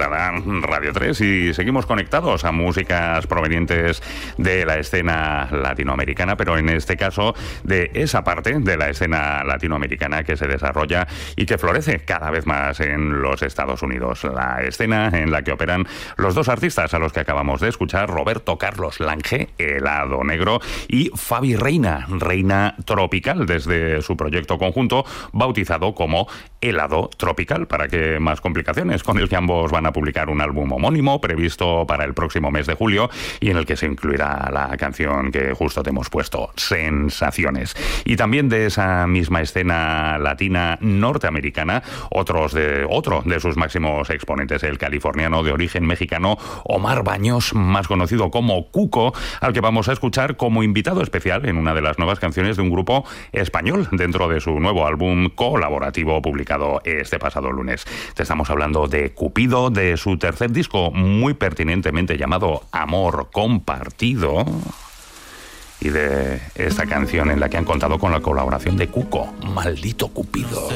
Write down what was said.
Radar Radio 3 y seguimos conectados a músicas provenientes de la escena latinoamericana, pero en este caso de esa parte de la escena latinoamericana que se desarrolla y que florece cada vez más en los Estados Unidos. La escena en la que operan los dos artistas a los que acabamos de escuchar, Roberto Carlos Lange, Helado Negro, y Fabi Reina, Reina Tropical, desde su proyecto conjunto bautizado como Helado Tropical, para que más complicaciones, con el que ambos van a publicar un álbum homónimo previsto para el próximo mes de julio y en el que se incluirá la canción que justo te hemos puesto, Sensaciones. Y también de esa misma escena latina norteamericana, otro de sus máximos exponentes, el californiano de origen mexicano Omar Baños, más conocido como Cuco, al que vamos a escuchar como invitado especial en una de las nuevas canciones de un grupo español dentro de su nuevo álbum colaborativo publicado este pasado lunes. Te estamos hablando de Cupido, de su tercer disco muy pertinentemente llamado Amor Compartido, y de esta canción en la que han contado con la colaboración de Cuco, Maldito Cupido.